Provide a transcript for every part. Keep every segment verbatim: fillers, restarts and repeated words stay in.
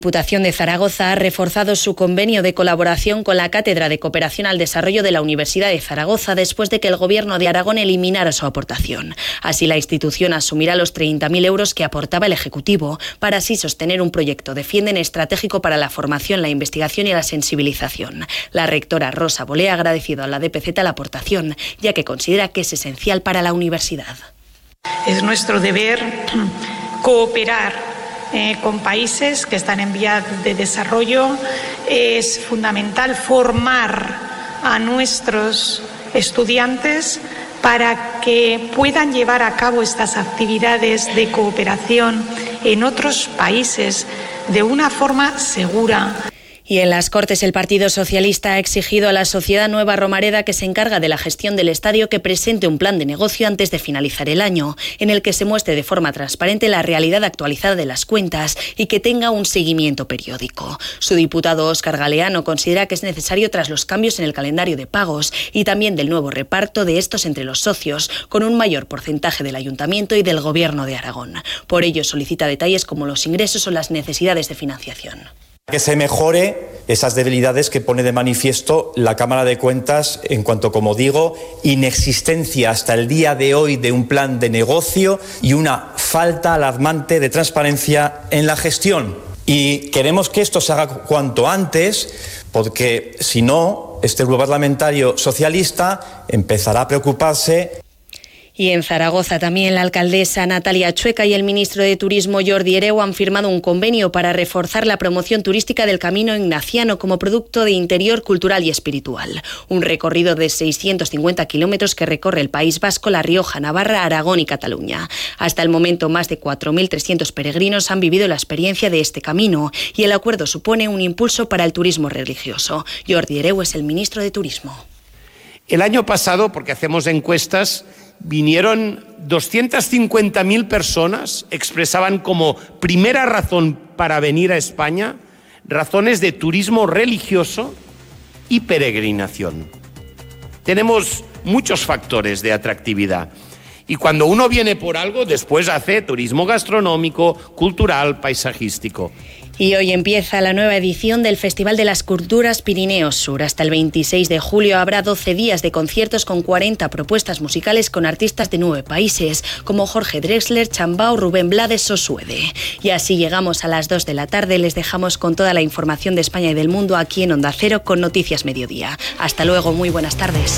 La Diputación de Zaragoza ha reforzado su convenio de colaboración con la Cátedra de Cooperación al Desarrollo de la Universidad de Zaragoza después de que el Gobierno de Aragón eliminara su aportación. Así, la institución asumirá los treinta mil euros que aportaba el Ejecutivo para así sostener un proyecto Defienden estratégico para la formación, la investigación y la sensibilización. La rectora Rosa Bolé ha agradecido a la D P Z la aportación, ya que considera que es esencial para la universidad. Es nuestro deber cooperar Eh, con países que están en vías de desarrollo. Es fundamental formar a nuestros estudiantes para que puedan llevar a cabo estas actividades de cooperación en otros países de una forma segura. Y en las Cortes el Partido Socialista ha exigido a la Sociedad Nueva Romareda, que se encarga de la gestión del estadio, que presente un plan de negocio antes de finalizar el año, en el que se muestre de forma transparente la realidad actualizada de las cuentas y que tenga un seguimiento periódico. Su diputado Óscar Galeano considera que es necesario tras los cambios en el calendario de pagos y también del nuevo reparto de estos entre los socios, con un mayor porcentaje del Ayuntamiento y del Gobierno de Aragón. Por ello solicita detalles como los ingresos o las necesidades de financiación. Que se mejore esas debilidades que pone de manifiesto la Cámara de Cuentas en cuanto, como digo, inexistencia hasta el día de hoy de un plan de negocio y una falta alarmante de transparencia en la gestión. Y queremos que esto se haga cuanto antes, porque si no, este grupo parlamentario socialista empezará a preocuparse. Y en Zaragoza también la alcaldesa Natalia Chueca y el ministro de Turismo Jordi Hereu han firmado un convenio para reforzar la promoción turística del Camino Ignaciano como producto de interior cultural y espiritual. Un recorrido de seiscientos cincuenta kilómetros que recorre el País Vasco, La Rioja, Navarra, Aragón y Cataluña. Hasta el momento, más de cuatro mil trescientos peregrinos han vivido la experiencia de este camino y el acuerdo supone un impulso para el turismo religioso. Jordi Hereu es el ministro de Turismo. El año pasado, porque hacemos encuestas, vinieron doscientas cincuenta mil personas, expresaban como primera razón para venir a España razones de turismo religioso y peregrinación. Tenemos muchos factores de atractividad y cuando uno viene por algo, después hace turismo gastronómico, cultural, paisajístico. Y hoy empieza la nueva edición del Festival de las Culturas Pirineos Sur. Hasta el veintiséis de julio habrá doce días de conciertos con cuarenta propuestas musicales con artistas de nueve países, como Jorge Drexler, Chambao, Rubén Blades o Suede. Y así llegamos a las dos de la tarde. Les dejamos con toda la información de España y del mundo aquí en Onda Cero con Noticias Mediodía. Hasta luego, muy buenas tardes.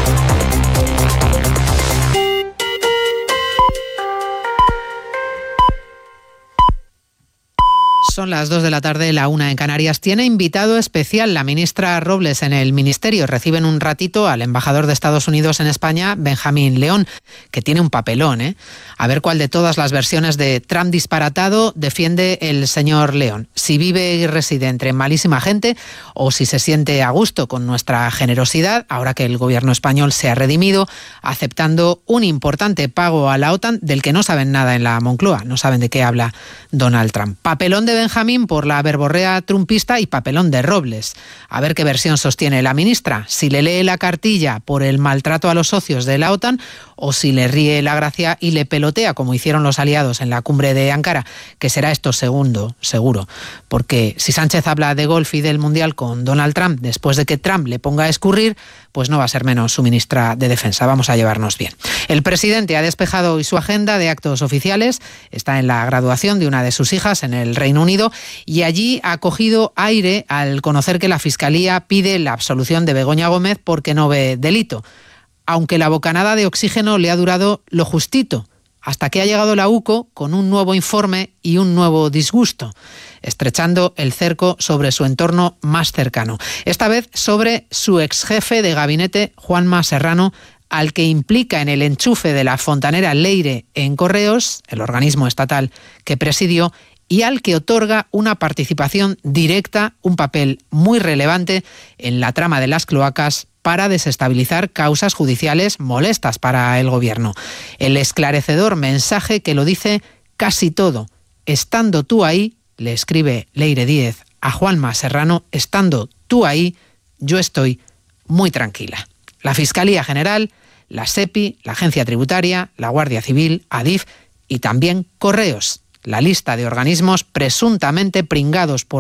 Son las dos de la tarde, la una en Canarias. Tiene invitado especial la ministra Robles en el Ministerio. Reciben un ratito al embajador de Estados Unidos en España, Benjamín León, que tiene un papelón, ¿eh? A ver cuál de todas las versiones de Trump disparatado defiende el señor León. Si vive y reside entre malísima gente o si se siente a gusto con nuestra generosidad, ahora que el gobierno español se ha redimido, aceptando un importante pago a la OTAN del que no saben nada en la Moncloa. No saben de qué habla Donald Trump. Papelón de Benjamín por la verborrea trumpista y papelón de Robles. A ver qué versión sostiene la ministra, si le lee la cartilla por el maltrato a los socios de la OTAN o si le ríe la gracia y le pelotea como hicieron los aliados en la cumbre de Ankara, que será esto segundo, seguro, porque si Sánchez habla de golf y del Mundial con Donald Trump después de que Trump le ponga a escurrir, pues no va a ser menos su ministra de Defensa. Vamos a llevarnos bien. El presidente ha despejado hoy su agenda de actos oficiales, está en la graduación de una de sus hijas en el Reino Unido y allí ha cogido aire al conocer que la Fiscalía pide la absolución de Begoña Gómez porque no ve delito, aunque la bocanada de oxígeno le ha durado lo justito, hasta que ha llegado la UCO con un nuevo informe y un nuevo disgusto, estrechando el cerco sobre su entorno más cercano. Esta vez sobre su exjefe de gabinete, Juanma Serrano, al que implica en el enchufe de la fontanera Leire en Correos, el organismo estatal que presidió, y al que otorga una participación directa, un papel muy relevante en la trama de las cloacas para desestabilizar causas judiciales molestas para el gobierno. El esclarecedor mensaje que lo dice casi todo. Estando tú ahí, le escribe Leire Díez a Juanma Serrano, estando tú ahí, yo estoy muy tranquila. La Fiscalía General, la SEPI, la Agencia Tributaria, la Guardia Civil, ADIF y también Correos. La lista de organismos presuntamente pringados por